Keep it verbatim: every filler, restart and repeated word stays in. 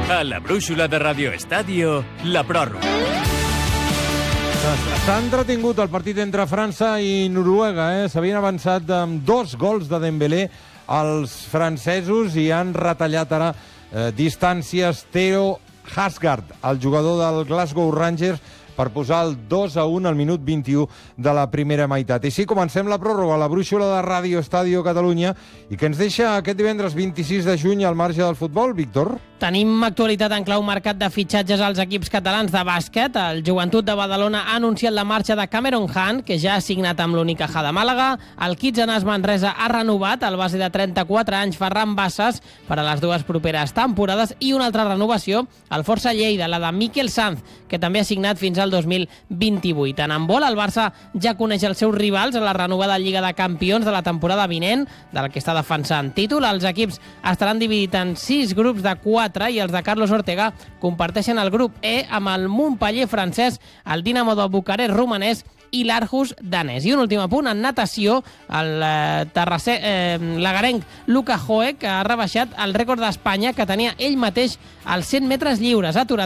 A la brúixola de Radio Estadio, la pròrroga. S'ha entretingut el partit entre França i Noruega. Eh? S'havien avançat amb dos gols de Dembélé els francesos i han retallat ara eh, distàncies. Theo Hasgard, el jugador del Glasgow Rangers, per posar el dos a un al minut vint-i-u de la primera meitat. I sí, comencem la pròrroga a la brúixola de Ràdio Estadio Catalunya i que ens deixa aquest divendres vint-i-sis de juny al marge del futbol, Víctor. Tenim actualitat en clau mercat de fitxatges als equips catalans de bàsquet. El Joventut de Badalona ha anunciat la marxa de Cameron Hunt, que ja ha signat amb l'Unicaja de Màlaga. El Kitsanas Manresa ha renovat el base de trenta-quatre anys Ferran Bassas per a les dues properes temporades, i una altra renovació, el Força Lleida, la de Miquel Sanz, que també ha signat fins al dos mil vint-i-vuit. En handbol, el Barça ja coneix els seus rivals a la renovada Lliga de Campions de la temporada vinent, de la que està defensant títol. Els equips estaran dividits en sis grups de quatre i els de Carlos Ortega comparteixen el grup E amb el Montpellier francès, el Dinamo de Bucarest romanès i l'Arhus danès. I un últim apunt, en natació, el eh, terrasser, eh, lagarenc Luka Hoek ha rebaixat el rècord d'Espanya que tenia ell mateix als cent metres lliures. Ha aturat